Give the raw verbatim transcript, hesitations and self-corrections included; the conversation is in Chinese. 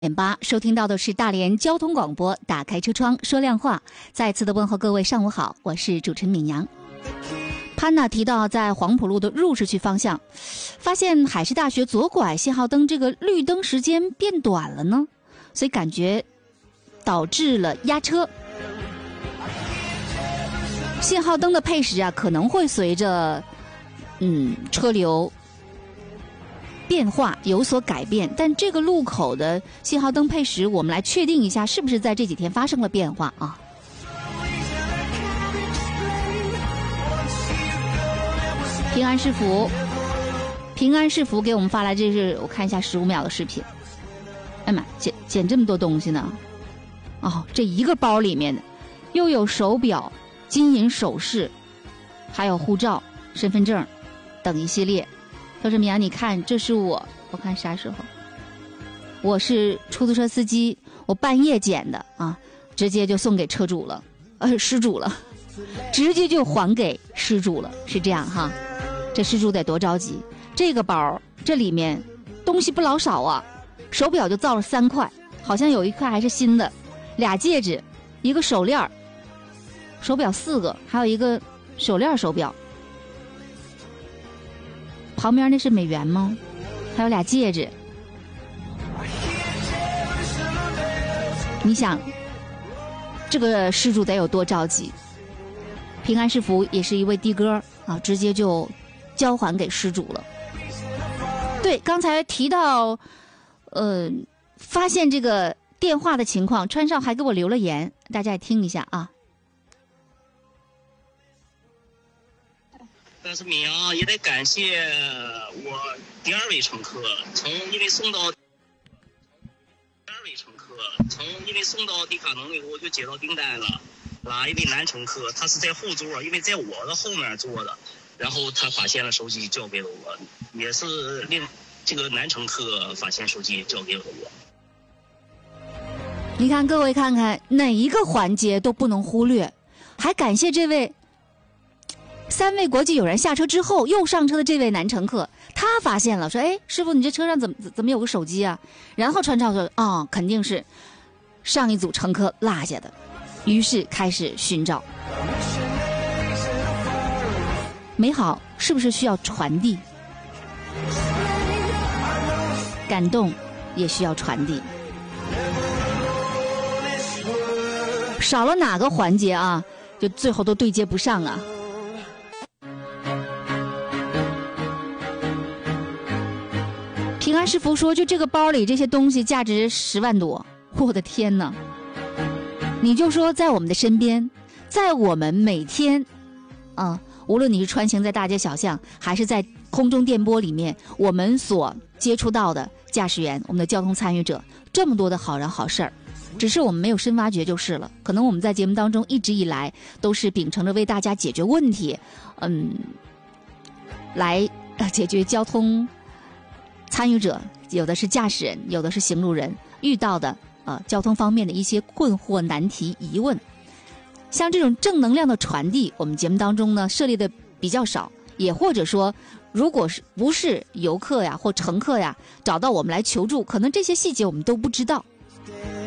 点八收听到的是大连交通广播，打开车窗说亮话。再次的问候各位上午好，我是主持人闵阳。潘娜提到在黄浦路的入市区方向，发现海事大学左拐信号灯这个绿灯时间变短了呢，所以感觉导致了压车。信号灯的配时啊，可能会随着嗯车流变化有所改变，但这个路口的信号灯配时，我们来确定一下是不是在这几天发生了变化啊？平安是福，平安是福给我们发来，这是我看一下十五秒的视频。哎妈，捡捡这么多东西呢！哦，这一个包里面又有手表、金银首饰，还有护照、身份证等一系列。他说：“米阳，你看，这是我，我看啥时候？我是出租车司机，我半夜捡的啊，直接就送给车主了，呃，失主了，直接就还给失主了，是这样哈。这失主得多着急。这个包这里面东西不老少啊，手表就造了三块，好像有一块还是新的，俩戒指，一个手链，手表四个，还有一个手链手表。”旁边那是美元吗？还有俩戒指。你想，这个失主得有多着急？平安是福也是一位的哥啊，直接就交还给失主了。对，刚才提到，呃，发现这个电话的情况，川少还给我留了言，大家也听一下啊。 但是闵阳也得感谢我第二位乘客，从因为送到第二位乘客，从因为送到迪卡侬以后，我就接到订单了。啊，一位男乘客，他是在后座，因为在我的后面坐的，然后他发现了手机，交给了我，也是令这个男乘客发现手机交给了我。 你看，各位看看哪一个环节都不能忽略，还感谢这位。三位国际友人下车之后，又上车的这位男乘客，他发现了，说：“哎，师傅，你这车上怎么怎么有个手机啊？”然后川超说：“哦，肯定是上一组乘客落下的。”于是开始寻找。美好是不是需要传递？感动也需要传递。少了哪个环节啊，就最后都对接不上啊。平安是福说，就这个包里这些东西价值十万多，我的天哪！你就说在我们的身边，在我们每天啊，无论你是穿行在大街小巷，还是在空中电波里面，我们所接触到的驾驶员，我们的交通参与者，这么多的好人好事儿，只是我们没有深挖掘就是了。可能我们在节目当中一直以来都是秉承着为大家解决问题，嗯，来呃解决交通参与者，有的是驾驶人，有的是行路人遇到的呃交通方面的一些困惑、难题、疑问。像这种正能量的传递，我们节目当中呢涉猎的比较少，也或者说，如果是不是游客呀或乘客呀找到我们来求助，可能这些细节我们都不知道。